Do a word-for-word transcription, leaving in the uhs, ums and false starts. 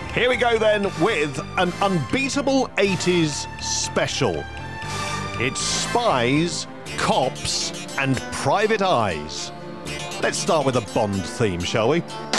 Here we go then with an unbeatable eighties special. It's spies, cops, and private eyes. Let's start with a Bond theme, shall we?